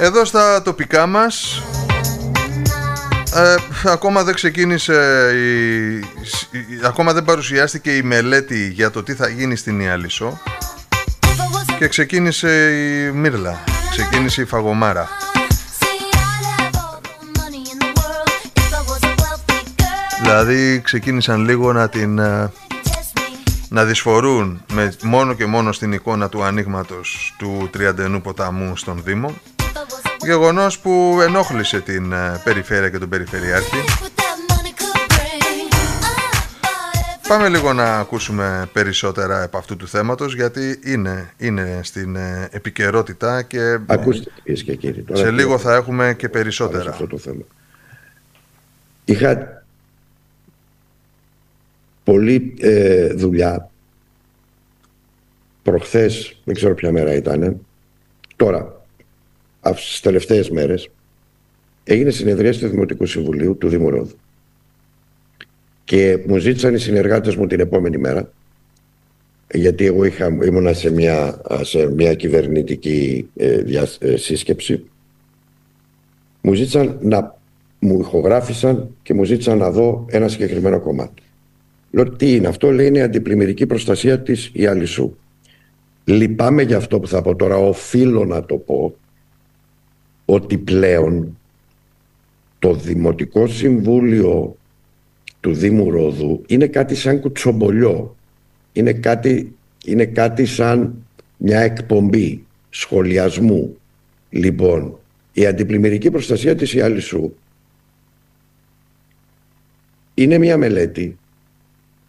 Εδώ στα τοπικά μας ακόμα δεν ξεκίνησε ακόμα δεν παρουσιάστηκε η μελέτη για το τι θα γίνει στην Ιαλισσό και ξεκίνησε η μύρλα, ξεκίνησε η φαγωμάρα. Δηλαδή ξεκίνησαν λίγο να δυσφορούν μόνο και μόνο στην εικόνα του ανοίγματος του Τριαντενού ποταμού στον Δήμο, γεγονός που ενόχλησε την περιφέρεια και τον περιφερειάρχη. Πάμε λίγο να ακούσουμε περισσότερα από αυτού του θέματος, γιατί είναι στην επικαιρότητα και, ακούστε, και κύριοι, τώρα σε λίγο θα έχουμε και περισσότερα. Αυτό το θέμα. Είχα πολλή δουλειά προχθές, δεν ξέρω ποια μέρα ήταν, τώρα στις τελευταίες μέρες έγινε συνεδρίαση του Δημοτικού Συμβουλίου του Δήμου Ρόδου και μου ζήτησαν οι συνεργάτες μου την επόμενη μέρα, γιατί εγώ ήμουνα σε μια κυβερνητική σύσκεψη, μου ζήτησαν μου ηχογράφησαν και μου ζήτησαν να δω ένα συγκεκριμένο κομμάτι. Λέω, τι είναι αυτό? Λέει, είναι η αντιπλημμυρική προστασία της Ιαλισσού. Λυπάμαι για αυτό που θα πω τώρα, οφείλω να το πω, ότι πλέον το Δημοτικό Συμβούλιο του Δήμου Ρόδου είναι κάτι σαν κουτσομπολιό. Είναι κάτι σαν μια εκπομπή σχολιασμού. Λοιπόν, η αντιπλημμυρική προστασία της Ιαλισσού είναι μια μελέτη